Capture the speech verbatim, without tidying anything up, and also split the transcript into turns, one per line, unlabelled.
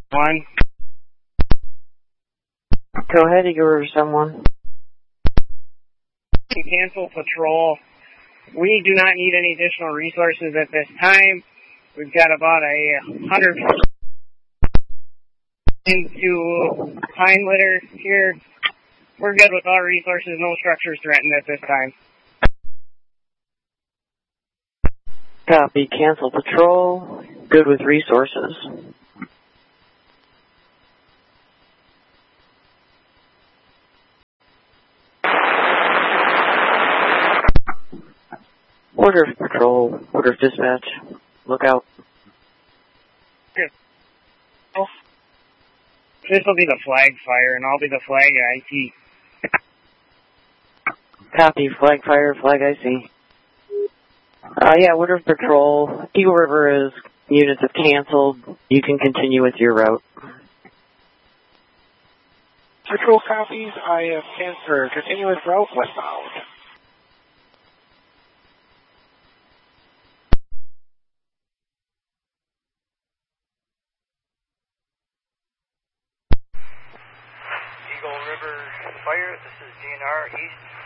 One.
Go ahead, Eagle River someone.
Cancel patrol. We do not need any additional resources at this time. We've got about a hundred into pine litter here. We're good with all resources, no structures threatened at this time.
Copy, cancel patrol. Good with resources. Order of patrol, order of dispatch. Look out.
Good. Oh. This will be the flag fire, and I'll be the flag I T.
Copy, flag fire, flag I C. Uh, yeah, order of patrol. Eagle River is units have canceled. You can continue with your route.
Patrol copies. I have canceled. Continuous route westbound.
Eagle River Fire, this is D N R East